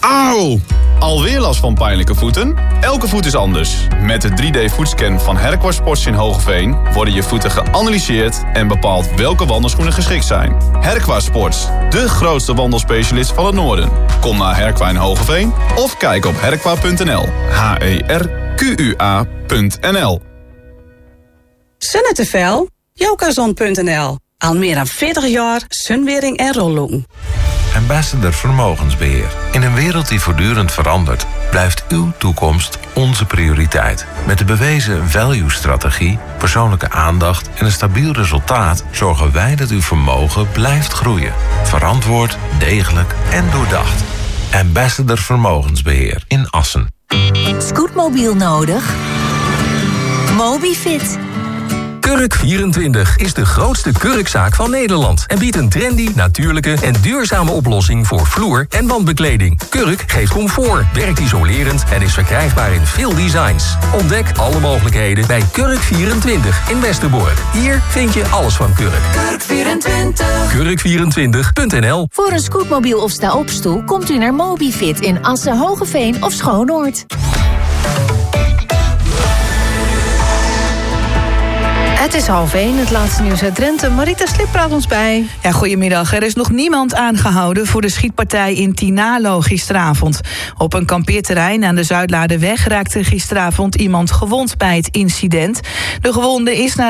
Auw! Alweer last van pijnlijke voeten? Elke voet is anders. Met de 3D-voetscan van Herkwa Sports in Hoogeveen worden je voeten geanalyseerd en bepaald welke wandelschoenen geschikt zijn. Herkwa Sports, de grootste wandelspecialist van het noorden. Kom naar Herkwa in Hoogeveen of kijk op herkwa.nl. herqua.nl. Sunnetevel? Jokazon.nl. Al meer dan 40 jaar sunwering en rolloen. Ambassador Vermogensbeheer. In een wereld die voortdurend verandert, blijft uw toekomst onze prioriteit. Met de bewezen value-strategie, persoonlijke aandacht en een stabiel resultaat zorgen wij dat uw vermogen blijft groeien. Verantwoord, degelijk en doordacht. Ambassador Vermogensbeheer in Assen. Scootmobiel nodig? Mobifit. Kurk24 is de grootste kurkzaak van Nederland en biedt een trendy, natuurlijke en duurzame oplossing voor vloer- en wandbekleding. Kurk geeft comfort, werkt isolerend en is verkrijgbaar in veel designs. Ontdek alle mogelijkheden bij Kurk24 in Westerbork. Hier vind je alles van Kurk. Kurk24. Kurk24.nl. Voor een scootmobiel of sta-opstoel komt u naar Mobifit in Assen, Hogeveen of Schoonoord. Het is 12:30, het laatste nieuws uit Drenthe. Marita Slip praat ons bij. Ja, goedemiddag. Er is nog niemand aangehouden voor de schietpartij in Tinalo gisteravond. Op een kampeerterrein aan de Zuidlaarderweg raakte gisteravond iemand gewond bij het incident. De gewonde is naar